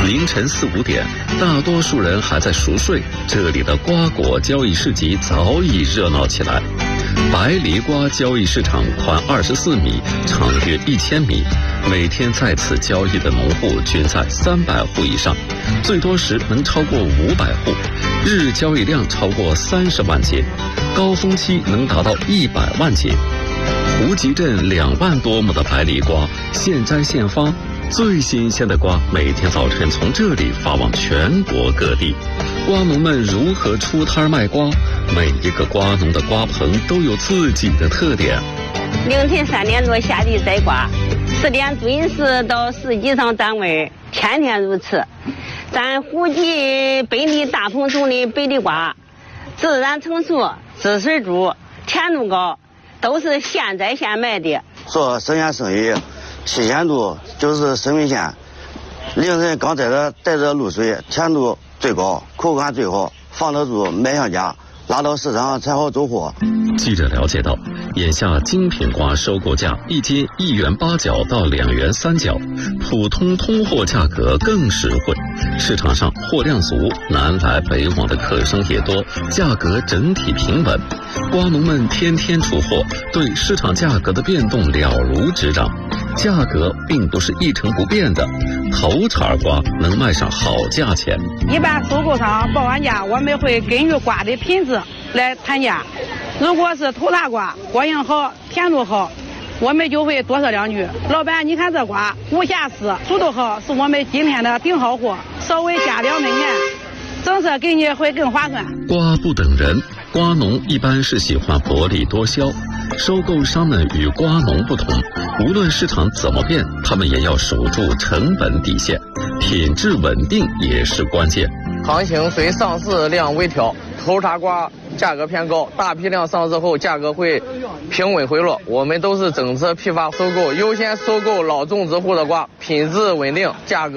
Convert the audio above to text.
凌晨4、5点，大多数人还在熟睡，这里的瓜果交易市集早已热闹起来。白梨瓜交易市场宽24米，长约1000米，每天在此交易的农户均在300户以上，最多时能超过500户，日交易量超过30万斤，高峰期能达到100万斤。胡集镇2万多亩的白梨瓜现摘现发，最新鲜的瓜每天早晨从这里发往全国各地。瓜农们如何出摊卖瓜？每一个瓜农的瓜棚都有自己的特点。 凌晨3点多下地摘瓜，4点准时到市集上站位，天天如此。咱胡集本地大棚种的白梨瓜，自然成熟，滋水足，甜度高，都是现摘现卖的。 做生鲜生意，新鲜度就是生命线。凌晨刚摘的带着露水，甜度最高，口感最好，放得住卖上家，拉到市场才好走货。 记者了解到，眼下精品瓜收购价1斤1元8角到2元3角，普通通货价格更实惠。市场上货量足，南来北往的客商也多，价格整体平稳。瓜农们天天出货，对市场价格的变动了如指掌。价格并不是一成不变的，头茬瓜能卖上好价钱。 一般收购商报完价，我们会根据瓜的品质来谈价。如果是头茬瓜，果蝇好，甜度好，我们就会多说2句。老板，你看这瓜无瑕疵，熟度好，是我们今天的顶好货，稍微加2分钱，整色给你会更划算。 瓜不等人，瓜农一般是喜欢薄利多销，收购商们与瓜农不同，无论市场怎么变，他们也要守住成本底线，品质稳定也是关键。 行情随上市量微调，头茬瓜价格偏高，大批量上市后价格会平稳回落。我们都是整车批发收购，优先收购老种植户的瓜，品质稳定，价格